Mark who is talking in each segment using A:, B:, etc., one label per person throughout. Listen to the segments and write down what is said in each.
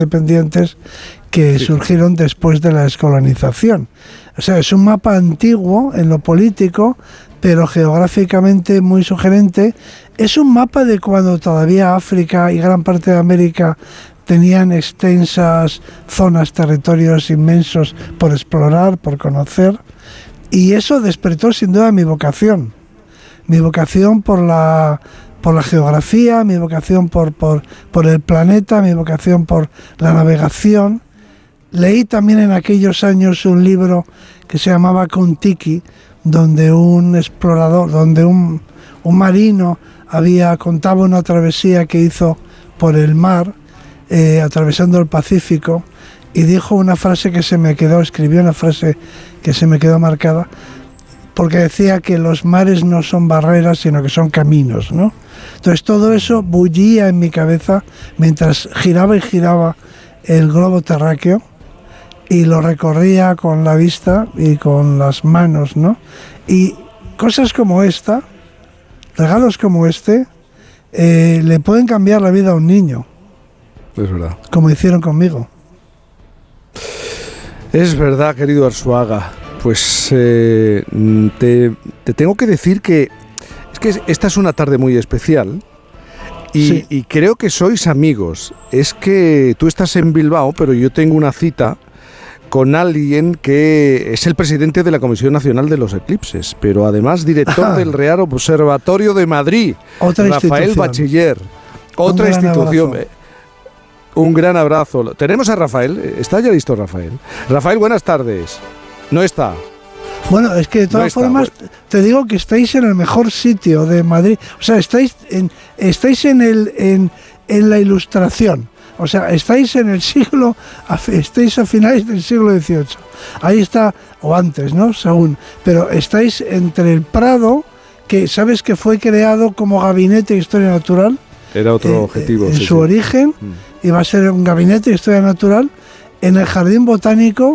A: independientes que surgieron después de la descolonización. O sea, es un mapa antiguo en lo político, pero geográficamente muy sugerente. Es un mapa de cuando todavía África y gran parte de América tenían extensas zonas, territorios inmensos por explorar, por conocer, y eso despertó sin duda mi vocación por la geografía, mi vocación por el planeta, mi vocación por la navegación. Leí también en aquellos años un libro que se llamaba Kon-Tiki, donde un explorador, donde un marino contaba una travesía que hizo por el mar, atravesando el Pacífico, y dijo una frase que se me quedó, escribió una frase que se me quedó marcada, porque decía que los mares no son barreras, sino que son caminos, ¿no? Entonces todo eso bullía en mi cabeza mientras giraba y giraba el globo terráqueo, y lo recorría con la vista y con las manos, ¿no? Y cosas como esta, regalos como este, le pueden cambiar la vida a un niño.
B: Es verdad.
A: Como hicieron conmigo.
B: Es verdad, querido Arzuaga. Pues te tengo que decir que esta es una tarde muy especial y creo que sois amigos. Es que tú estás en Bilbao, pero yo tengo una cita con alguien que es el presidente de la Comisión Nacional de los Eclipses, pero además director del Real Observatorio de Madrid, Rafael Bachiller. Otra institución. Un gran abrazo. Tenemos a Rafael. ¿Está ya listo Rafael? Rafael, buenas tardes. No está.
A: Bueno, es que de todas formas te digo que estáis en el mejor sitio de Madrid. O sea, estáis en la Ilustración. O sea, estáis estáis a finales del siglo XVIII. Ahí está, o antes, ¿no? Según. Pero estáis entre el Prado, que sabes que fue creado como gabinete de historia natural.
B: Era otro objetivo.
A: En su origen, iba a ser un gabinete de historia natural, en el Jardín Botánico,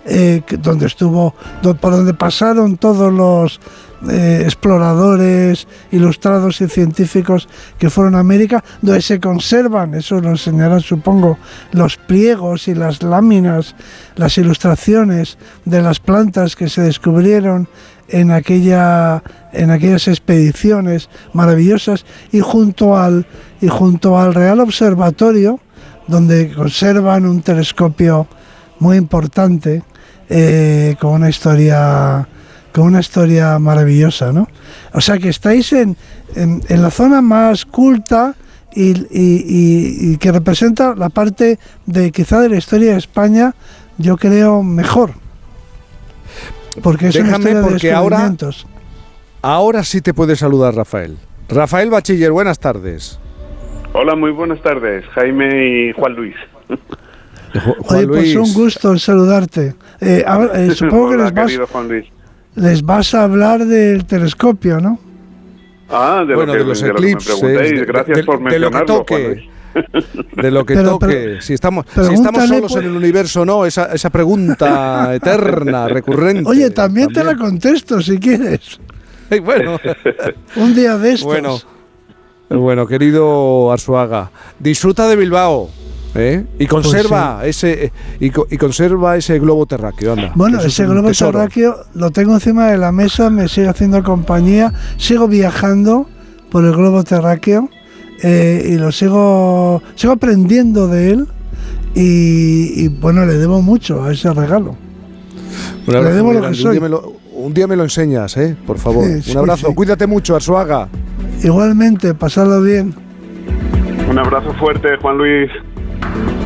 A: por donde pasaron todos los exploradores, ilustrados y científicos que fueron a América, donde se conservan, eso lo enseñarán supongo, los pliegos y las láminas, las ilustraciones de las plantas que se descubrieron en aquellas expediciones maravillosas, y junto al Real Observatorio, donde conservan un telescopio muy importante, con una historia maravillosa, ¿no? O sea que estáis en la zona más culta y que representa la parte quizá de la historia de España, yo creo, mejor. Porque es una historia de descubrimientos.
B: Ahora sí te puede saludar Rafael. Rafael Bachiller, buenas tardes.
C: Hola, muy buenas tardes, Jaime y Juan Luis.
A: Oye, pues un gusto saludarte. Supongo que les vas a hablar del telescopio, ¿no?
B: De los eclipses.
C: Gracias por mencionarlo, Juan Luis.
B: De lo que toque. Si estamos solos en el universo, ¿no? Esa pregunta eterna, recurrente.
A: Oye, también te la contesto si quieres.
B: Bueno.
A: Un día de estos.
B: Bueno, querido Arzuaga, disfruta de Bilbao. Y conserva ese globo terráqueo, anda.
A: Bueno, ese globo terráqueo lo tengo encima de la mesa, me sigue haciendo compañía, sigo viajando por el globo terráqueo, y lo sigo aprendiendo de él, y bueno, le debo mucho a ese regalo. Le debo lo que soy.
B: Un día me lo enseñas, por favor. Un abrazo, sí. Cuídate mucho, Arzuaga.
A: Igualmente, pasadlo bien.
C: Un abrazo fuerte, Juan Luis.